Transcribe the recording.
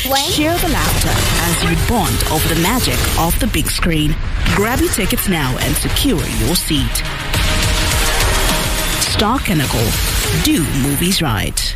Share the laughter as you bond over the magic of the big screen. Grab your tickets now and secure your seat. Star Canada. Do movies right.